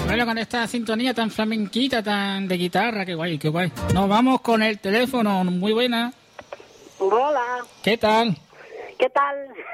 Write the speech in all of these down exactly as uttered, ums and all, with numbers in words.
Bueno, con esta sintonía tan flamenquita, tan de guitarra, qué guay, qué guay. Nos vamos con el teléfono, muy buena. Hola. ¿Qué tal? ¿Qué tal?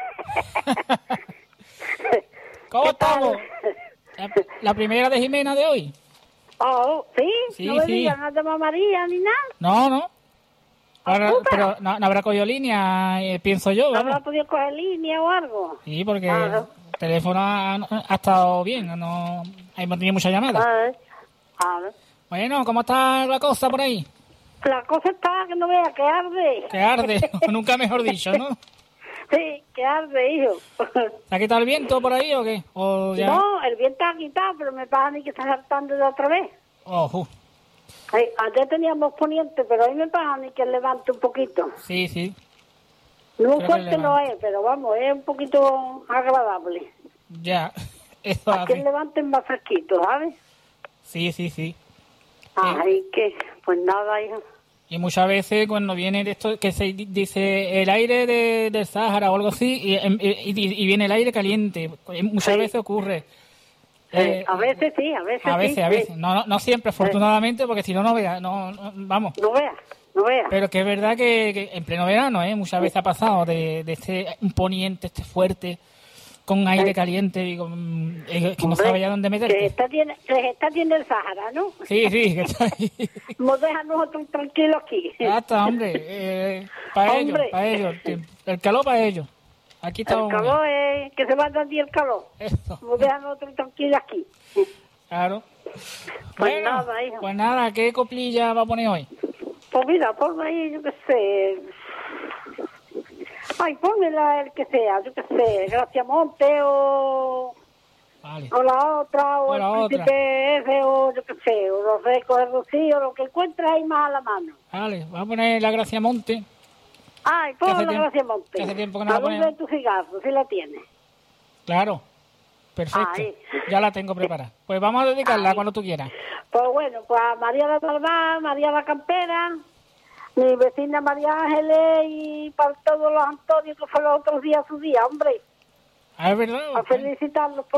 ¿Cómo ¿Qué estamos? tal? La, la primera de Jimena de hoy. Oh, ¿sí? Sí, no me sí. digas, no llama María ni nada. No, no. Ahora, Ocupa. pero no, no habrá cogido línea, eh, pienso yo, ¿No habrá vamos. podido coger línea o algo? Sí, porque Claro. el teléfono ha, ha estado bien, no hemos tenido muchas llamadas. A ver, a ver. Bueno, ¿cómo está la cosa por ahí? La cosa está que no vea, que arde. Que arde, nunca mejor dicho, ¿no? Sí, que arde, hijo. ¿Se ha quitado el viento por ahí o qué? ¿O ya? No, el viento ha quitado, pero me pasa a mí que está saltando de otra vez. Ojo. Ay, ayer teníamos poniente, pero hoy me pasa a mí que levante un poquito. Sí, sí. No Creo que fuerte no levante. es, pero vamos, es un poquito agradable. Ya. Eso Para que hace. levanten más fresquito, ¿sabes? Sí, sí, sí. Ay, que, pues nada, hijo. Y muchas veces cuando viene de esto, que se di- dice el aire de, del Sáhara o algo así, y, y- y- y viene el aire caliente. Muchas Sí. veces ocurre. Eh, Eh, a veces sí, a veces A veces, sí. a sí. veces. No, no, no siempre, afortunadamente, porque si no, no vea. No, no, vamos. No veas, no veas. Pero que es verdad que, que en pleno verano, ¿eh? Muchas veces ha pasado de, de este un poniente, este fuerte, con aire caliente, digo, mm, eh, que no Hombre, sabe ya dónde Que meterte. esta tiene, que esta tiene el Sahara, ¿no? Sí, sí, que está ahí. Nos dejan nosotros tranquilos aquí. Ya está, hombre. Eh, para ellos, Hombre. para ellos. El, el calor para ellos. Aquí El estamos. calor es que se va a dar el calor. Eso, Nos dejan nosotros tranquilos aquí. claro. Pues Bueno, nada, hijo. pues nada, ¿qué coplilla va a poner hoy? Pues mira, ponme ahí, yo qué sé. Ay, pónmela el que sea, yo qué sé, Gracia Monte o, Vale. o la otra, o, O la el otra. príncipe ese, o yo qué sé, o los recos de Rocío, lo que encuentres ahí más a la mano. Vale, va a poner la Gracia Monte. Ay, Que hace pon la tiempo- Gracia Monte. que hace tiempo que no la La luz ponemos. de tu cigarro, si la tienes. Claro. Perfecto. Ay. Ya la tengo preparada. Pues vamos a dedicarla Ay. cuando tú quieras. Pues bueno, pues a María la Talbá, María la Campera, mi vecina María Ángeles y para todos los Antonios que fue los otros días su día, hombre, Ah, es verdad. a felicitarlos por